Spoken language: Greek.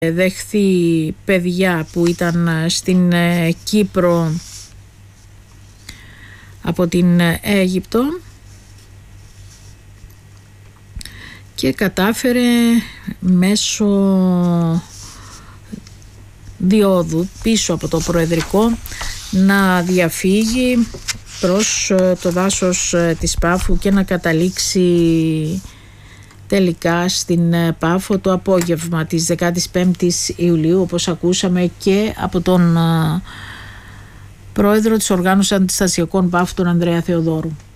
δεχθεί παιδιά που ήταν στην Κύπρο από την Αίγυπτο και κατάφερε μέσω διόδου πίσω από το Προεδρικό να διαφύγει προς το δάσος της Πάφου και να καταλήξει τελικά στην Πάφο το απόγευμα της 15ης Ιουλίου, όπως ακούσαμε και από τον πρόεδρο της Οργάνωσης Αντιστασιακών Πάφου, τον Ανδρέα Θεοδόρου.